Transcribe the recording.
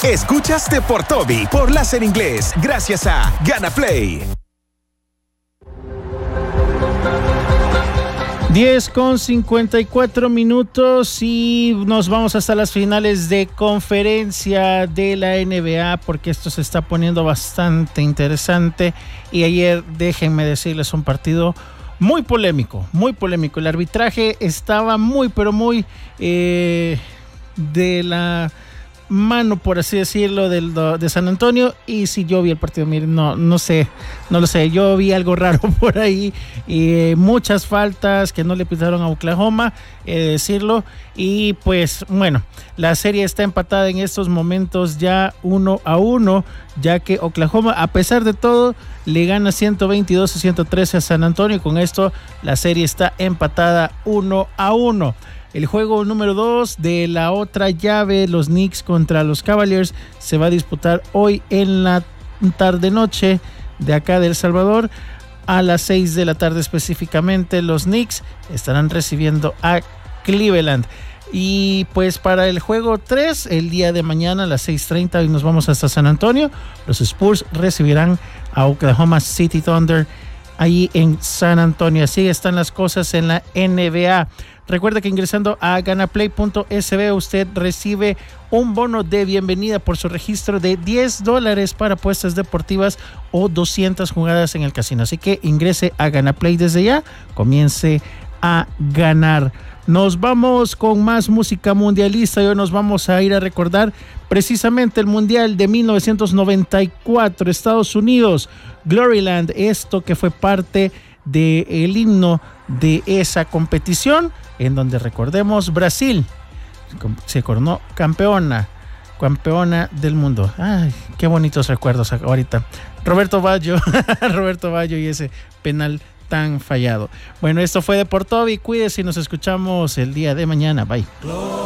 Escuchas Deportobi por Láser Inglés, gracias a Gana Play. 10:54 y nos vamos hasta las finales de conferencia de la NBA porque esto se está poniendo bastante interesante y ayer, déjenme decirles, un partido muy polémico. El arbitraje estaba muy de la mano, por así decirlo, de San Antonio. Y si yo vi el partido, miren, no lo sé, yo vi algo raro por ahí, muchas faltas que no le pitaron a Oklahoma, decirlo. Y pues bueno, la serie está empatada en estos momentos ya 1-1, ya que Oklahoma, a pesar de todo, le gana 122-113 a San Antonio, y con esto la serie está empatada 1-1. El juego número 2 de la otra llave, los Knicks contra los Cavaliers, se va a disputar hoy en la tarde-noche de acá de El Salvador. A las 6 de la tarde específicamente, los Knicks estarán recibiendo a Cleveland. Y pues para el juego 3, el día de mañana a las 6:30, y nos vamos hasta San Antonio, los Spurs recibirán a Oklahoma City Thunder ahí en San Antonio. Así están las cosas en la NBA. Recuerda que ingresando a ganaplay.sb usted recibe un bono de bienvenida por su registro de $10 para apuestas deportivas o 200 jugadas en el casino. Así que ingrese a Ganaplay desde ya, comience a ganar. Nos vamos con más música mundialista y hoy nos vamos a ir a recordar precisamente el Mundial de 1994, Estados Unidos, Gloryland, esto que fue parte del himno de esa competición, en donde, recordemos, Brasil se coronó campeona del mundo. Ay, qué bonitos recuerdos ahorita. Roberto Baggio y ese penal tan fallado. Bueno, esto fue Deportobi, cuídese y nos escuchamos el día de mañana. Bye.